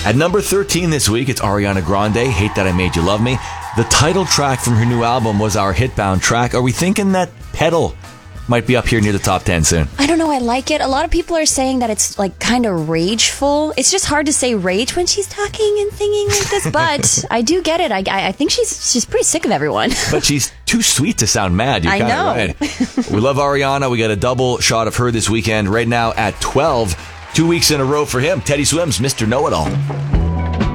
At number 13 this week, it's Ariana Grande, Hate That I Made You Love Me. The title track from her new album was our Hitbound track. Are we thinking that Pedal might be up here near the top 10 soon? I don't know, I like it. A lot of people are saying that it's like kind of rageful. It's just hard to say rage when she's talking and singing like this, but I do get it. I think she's pretty sick of everyone. But she's too sweet to sound mad. You're I kinda know. Right. We love Ariana. We got a double shot of her this weekend. Right now at 12, 2 weeks in a row for him. Teddy Swims, Mr. Know-It-All.